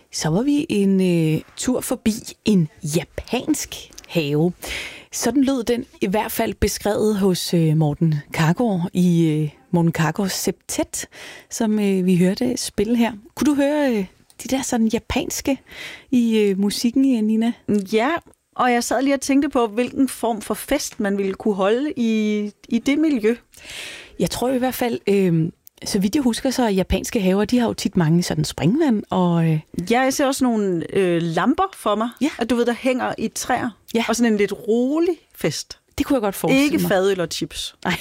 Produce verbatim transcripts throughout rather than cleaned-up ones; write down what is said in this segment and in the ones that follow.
Så var vi en øh, tur forbi en japansk have. Sådan lød den i hvert fald beskrevet hos øh, Morten Kargaard i øh, Morten Kargaards septet, som øh, vi hørte spille her. Kunne du høre øh, de der sådan japanske i øh, musikken, Nina? Ja, og jeg sad lige og tænkte på, hvilken form for fest man ville kunne holde i, i det miljø. Jeg tror i hvert fald... Øh, Så vidt jeg husker, så japanske haver, de har jo tit mange sådan springvand. Og, øh... Ja, jeg ser også nogle øh, lamper for mig, ja. at du ved, der hænger i træer. Ja. Og sådan en lidt rolig fest. Det kunne jeg godt forestille Ikke mig. fadøl og chips. Nej.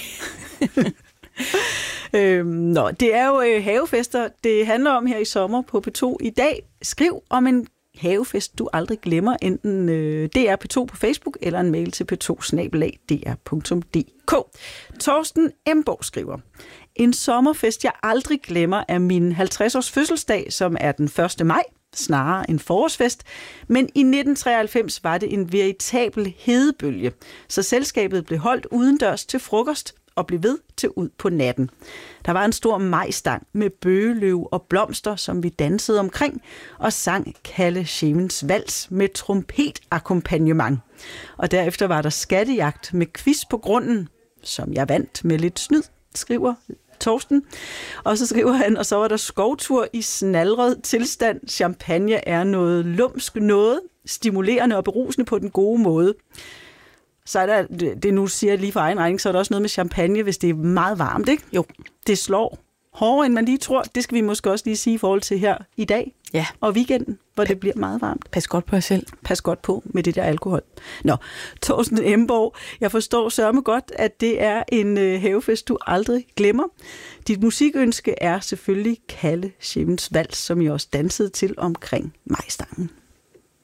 øhm, nå, det er jo øh, havefester, det handler om her i sommer på P to i dag. Skriv om en havefest, du aldrig glemmer, enten øh, D R P to på Facebook, eller en mail til p to snabel-a d r punktum d k. Torsten Emborg skriver: En sommerfest, jeg aldrig glemmer, er min halvtreds års fødselsdag, som er den første maj, snarere en forårsfest. Men i nitten treoghalvfems var det en veritabel hedebølge, så selskabet blev holdt udendørs til frokost og blev ved til ud på natten. Der var en stor majstang med bøgeløv og blomster, som vi dansede omkring, og sang Kalle Schemens vals med trompetakkompagnement. Og derefter var der skattejagt med quiz på grunden, som jeg vandt med lidt snyd, skriver Torsten. Og så skriver han, og så var der skovtur i snalret tilstand. Champagne er noget lumsk noget, stimulerende og berusende på den gode måde. Så er der, det nu siger jeg lige for egen regning, så er der også noget med champagne, hvis det er meget varmt, ikke? Jo. Det slår hårdere, end man lige tror. Det skal vi måske også lige sige i forhold til her i dag. Ja. Og weekenden, hvor det bliver meget varmt. Pas godt på jer selv. Pas godt på med det der alkohol. Nå, Torsten Emborg, jeg forstår sørme godt, at det er en øh, havefest, du aldrig glemmer. Dit musikønske er selvfølgelig Kalle Schemens vals, som I også dansede til omkring majstangen.